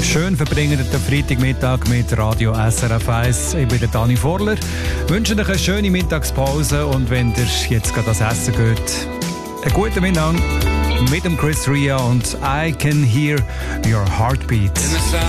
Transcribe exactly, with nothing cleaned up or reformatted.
Schön verbringen den Freitagmittag mit Radio S R F eins. Ich bin der Dani Vorler. Ich wünsche euch eine schöne Mittagspause und wenn ihr jetzt gerade das Essen geht, einen guten Mittag mit dem Chris Ria und I Can Hear Your Heartbeat.